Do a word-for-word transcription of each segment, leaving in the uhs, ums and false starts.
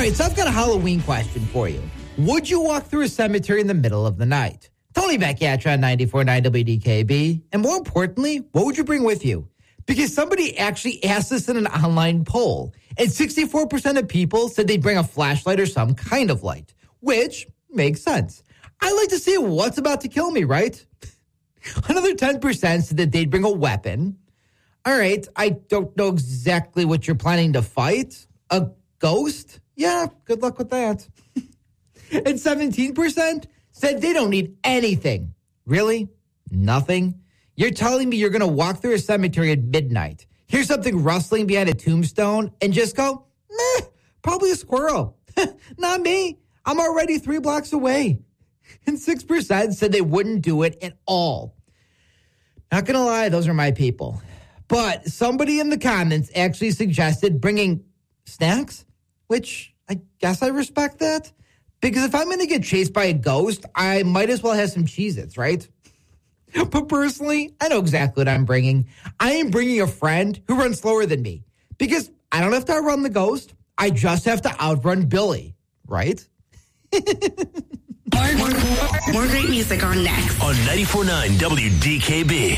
right, so I've got a Halloween question for you. Would you walk through a cemetery in the middle of the night? Tony back at you on ninety-four point nine W D K B. And more importantly, what would you bring with you? Because somebody actually asked this in an online poll, and sixty-four percent of people said they'd bring a flashlight or some kind of light, which makes sense. I like to see what's about to kill me, right? Another ten percent said that they'd bring a weapon. All right, I don't know exactly what you're planning to fight. A ghost? Yeah, good luck with that. And seventeen percent said they don't need anything. Really? Nothing? You're telling me you're going to walk through a cemetery at midnight, hear something rustling behind a tombstone, and just go, meh, probably a squirrel. Not me. I'm already three blocks away. And six percent said they wouldn't do it at all. Not going to lie, those are my people. But somebody in the comments actually suggested bringing snacks, which I guess I respect that. Because if I'm going to get chased by a ghost, I might as well have some Cheez-Its, right? But personally, I know exactly what I'm bringing. I am bringing a friend who runs slower than me. Because I don't have to outrun the ghost. I just have to outrun Billy, right? more, more, more great music on next. On ninety-four point nine W D K B.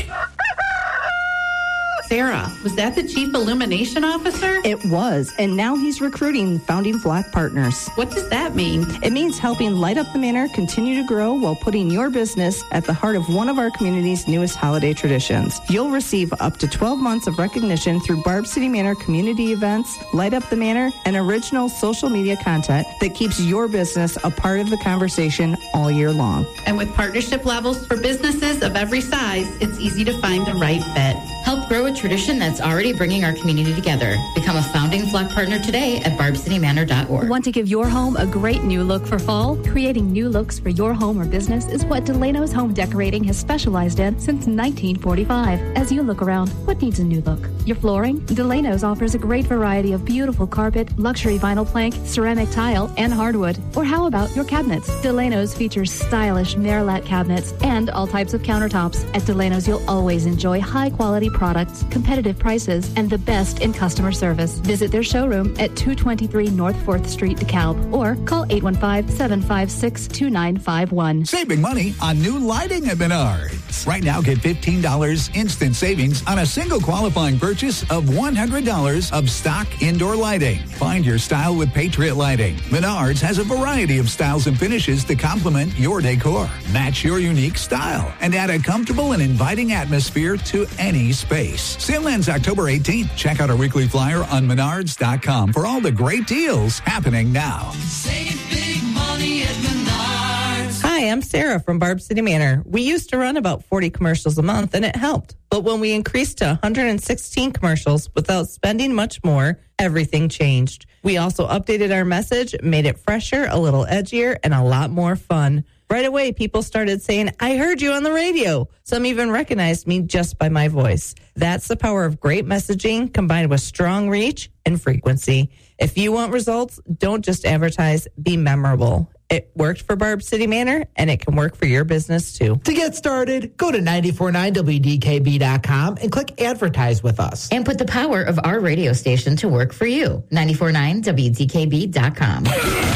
Sarah, was that the chief illumination officer? It was, and now he's recruiting Founding Flock Partners. What does that mean? It means helping Light Up the Manor continue to grow while putting your business at the heart of one of our community's newest holiday traditions. You'll receive up to twelve months of recognition through Barb City Manor community events, Light Up the Manor, and original social media content that keeps your business a part of the conversation all year long. And with partnership levels for businesses of every size, it's easy to find the right fit. Help grow a tradition that's already bringing our community together. Become a Founding Flock partner today at barb city manor dot org. Want to give your home a great new look for fall? Creating new looks for your home or business is what Delano's Home Decorating has specialized in since nineteen forty-five. As you look around, what needs a new look? Your flooring? Delano's offers a great variety of beautiful carpet, luxury vinyl plank, ceramic tile, and hardwood. Or how about your cabinets? Delano's features stylish Merillat cabinets and all types of countertops. At Delano's, you'll always enjoy high-quality products, competitive prices, and the best in customer service. Visit their showroom at two twenty-three North fourth Street, DeKalb, or call eight one five, seven five six, two nine five one. Saving money on new lighting at Menards. Right now, get fifteen dollars instant savings on a single qualifying purchase of one hundred dollars of stock indoor lighting. Find your style with Patriot Lighting. Menards has a variety of styles and finishes to complement your decor. Match your unique style and add a comfortable and inviting atmosphere to any space. Sale ends October eighteenth. Check out our weekly flyer on menards dot com for all the great deals happening now. Save big money at Menards. Hi, I'm Sarah from Barb City Manor. We used to run about forty commercials a month, and it helped. But when we increased to one hundred sixteen commercials without spending much more, everything changed. We also updated our message, made it fresher, a little edgier, and a lot more fun. Right away, people started saying, I heard you on the radio. Some even recognized me just by my voice. That's the power of great messaging combined with strong reach and frequency. If you want results, don't just advertise, be memorable. It worked for Barb City Manor, and it can work for your business, too. To get started, go to ninety-four point nine W D K B dot com and click Advertise with us. And put the power of our radio station to work for you. ninety-four point nine W D K B dot com.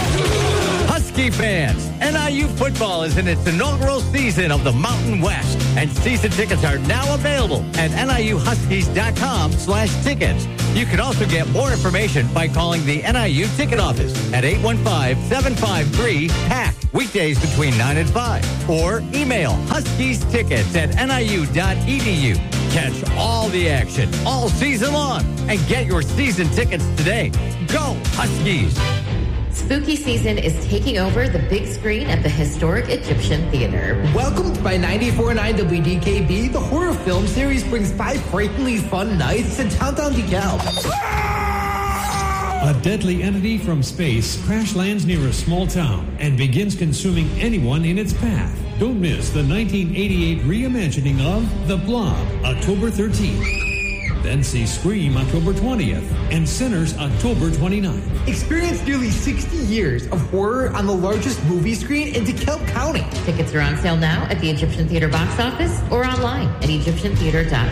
Husky fans, N I U football is in its inaugural season of the Mountain West, and season tickets are now available at N I U Huskies dot com slash tickets. You can also get more information by calling the N I U ticket office at eight one five, seven five three, P A C, weekdays between nine and five, or email Huskies Tickets at N I U dot E D U. Catch all the action all season long and get your season tickets today. Go Huskies! Spooky season is taking over the big screen at the historic Egyptian Theater. Welcomed by ninety-four point nine W D K B, the horror film series brings five frighteningly fun nights to downtown DeKalb. A deadly entity from space crash lands near a small town and begins consuming anyone in its path. Don't miss the nineteen eighty-eight reimagining of The Blob, October thirteenth. Then see Scream October twentieth and Sinners October twenty-ninth. Experience nearly sixty years of horror on the largest movie screen in DeKalb County. Tickets are on sale now at the Egyptian Theater box office or online at egyptian theater dot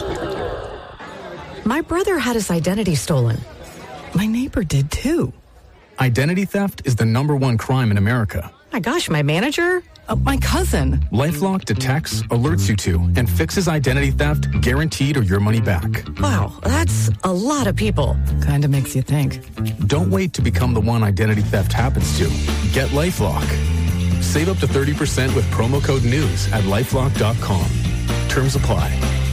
org. My brother had his identity stolen. My neighbor did too. Identity theft is the number one crime in America. My gosh, my manager? Uh, my cousin. LifeLock detects, alerts you to, and fixes identity theft guaranteed or your money back. Wow, that's a lot of people. Kind of makes you think. Don't wait to become the one identity theft happens to. Get LifeLock. Save up to thirty percent with promo code NEWS at lifelock dot com. Terms apply.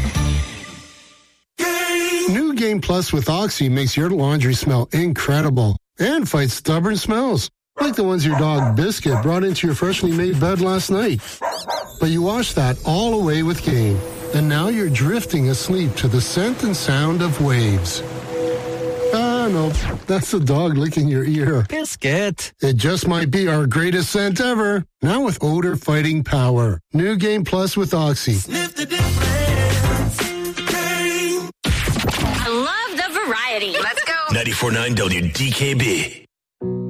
New Game Plus with Oxy makes your laundry smell incredible and fights stubborn smells, like the ones your dog Biscuit brought into your freshly made bed last night. But you washed that all away with Game, and now you're drifting asleep to the scent and sound of waves. Ah, no, that's the dog licking your ear. Biscuit. It just might be our greatest scent ever. Now with odor-fighting power. New Game Plus with Oxy. Sniff the difference. Game. I love the variety. Let's go. ninety-four point nine W D K B.